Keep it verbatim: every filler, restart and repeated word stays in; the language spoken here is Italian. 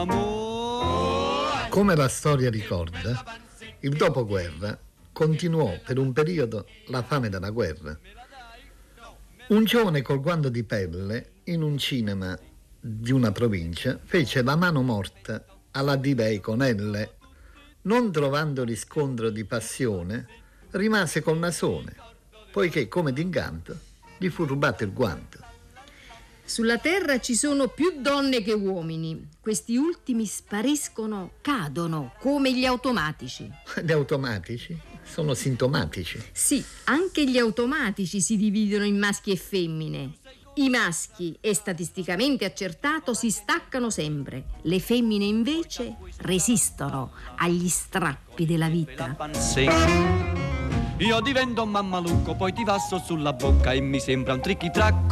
amore. Come la storia ricorda, il dopoguerra continuò per un periodo la fame della guerra. Un giovane col guanto di pelle in un cinema di una provincia fece la mano morta alla Divei con elle. Non trovando riscontro di passione, rimase col nasone, poiché come d'incanto gli fu rubato il guanto. Sulla terra ci sono più donne che uomini. Questi ultimi spariscono, cadono, come gli automatici. Gli automatici sono sintomatici. Sì, anche gli automatici si dividono in maschi e femmine. I maschi, è statisticamente accertato, si staccano sempre. Le femmine invece resistono agli strappi della vita. Io divento un mammalucco, poi ti passo sulla bocca e mi sembra un tricky-tracco.